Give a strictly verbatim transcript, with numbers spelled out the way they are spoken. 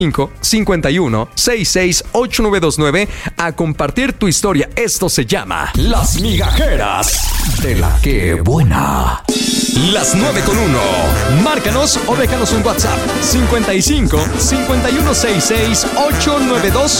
cincuenta y uno, sesenta y seis, ochenta y nueve veintinueve a compartir tu historia. Esto se llama Las Migajeras de la Que Buena. Las nueve con uno. Márcanos o déjanos un WhatsApp cincuenta y cinco, cincuenta y uno, sesenta y seis, ochenta y nueve veintinueve.